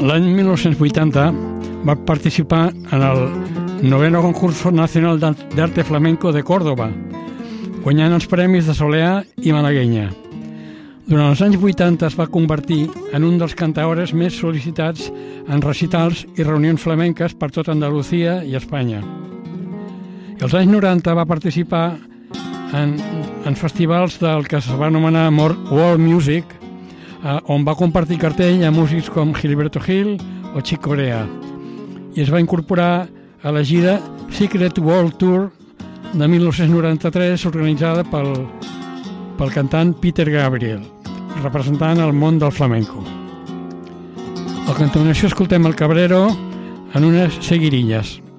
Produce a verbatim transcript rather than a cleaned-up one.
L'any mil nou-cents vuitanta va participar en el noveno concurso nacional d'arte flamenco de Córdoba, guanyant els premis de Soleà i Malaguenya. Durant els anys vuitanta es va convertir en un dels cantaores més sol·licitats en recitals i reunions flamenques per tot Andalusia i Espanya. I als anys noranta va participar en, en festivals del que es va anomenar World Music, eh, on va compartir cartell amb músics com Gilberto Gil o Chick Corea, i es va incorporar a la gira Secret World Tour de mil nou-cents noranta-tres, organitzada pel, pel cantant Peter Gabriel, representant el món del flamenco. A continuació escoltem el Cabrero en unes seguirilles.